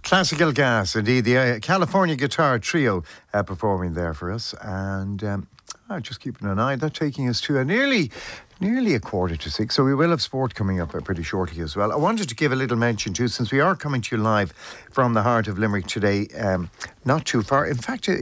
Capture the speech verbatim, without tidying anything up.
Classical Gas, indeed, the uh, California Guitar Trio uh, performing there for us. And um, oh, just keeping an eye, that's taking us to a nearly, nearly a quarter to six. So we will have sport coming up uh, pretty shortly as well. I wanted to give a little mention too, since we are coming to you live from the heart of Limerick today, um, not too far. In fact,